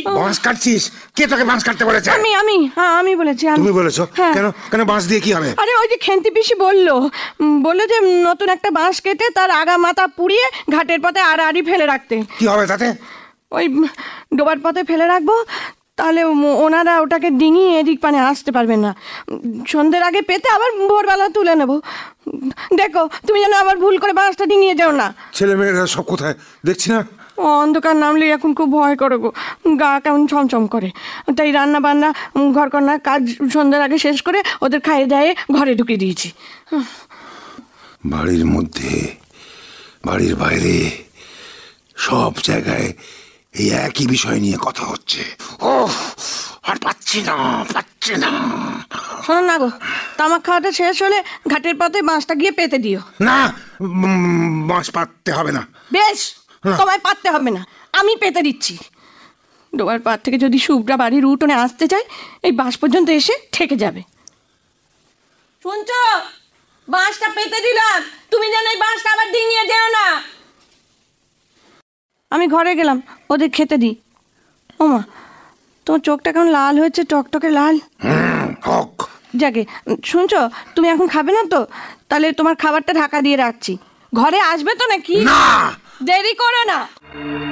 বাঁশ কাটছিস? কে তোকে বাঁশ কাটতে বলেছে? আমি বলেছি। তুমি বলেছো? কেন কেন বাঁশ দিয়ে কি হবে? আরে ওই যে খেন্তি পিসি বললো যে নতুন একটা বাঁশ কেটে তার আগা মাথা পুড়িয়ে ঘাটের পথে আড়াআড়ি ফেলে রাখতে। কি হবে তাতে? ওই ডোবার পথে ফেলে রাখবো, তাহলে ওনারা ওটাকে ডিঙিয়ে এদিক পানে আসতে পারবেন না। সন্ধ্যের আগে পেতে আবার ভোরবেলা তুলে নেব। দেখো তুমি যেন আবার ভুল করে বাঁশটা ডিঙিয়ে যাও না। ছেলে মেয়েরা সব কোথায় দেখছি না? অন্ধকার নামলে এখন খুব ভয় করে গো, গা কেমন ছমছম করে। তাই রান্না বান্না ঘরকন্নার কাজ সন্ধ্যার আগে শেষ করে ওদের খাইয়ে দাইয়ে ঘরে ঢুকিয়ে দিয়েছি। বাড়ির মধ্যে, বাড়ির বাইরে, সব জায়গায় এই একই বিষয় নিয়ে কথা হচ্ছে। আর পাচ্ছি না। শোনো না গো, তামাক খাওয়াটা শেষ হলে ঘাটের পথে বাঁশটা গিয়ে পেতে দিও। না, বাঁশ পাততে হবে না। বেশ, তোমায় পাততে হবে না, আমি পেতে দিচ্ছি। ডোবার পাড় থেকে যদি শুভ্রা বাড়ির উঠোনে আসতে চায়, এই বাঁশ পর্যন্ত এসে ঠেকে যাবে। শুনছো? বাঁশটা পেতে দিলাম, তুমি যেন এই বাঁশটা আবার ডিঙিয়ে যেও না। আমি ঘরে গেলাম, ওদের খেতে দিই। ওমা, তোমার চোখটা কেমন লাল হয়েছে, টকটকে লাল। যাকে শুনছো, তুমি এখন খাবে না তো? তাহলে তোমার খাবারটা ঢাকা দিয়ে রাখছি। ঘরে আসবে তো নাকি? না, দেরি করো না।